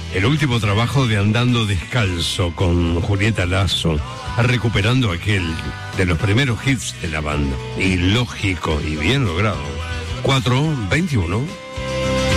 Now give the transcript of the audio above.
el último trabajo de Andando Descalzo con Julieta Lasso, recuperando aquel de los primeros hits de la banda. Y lógico y bien logrado. 4:21.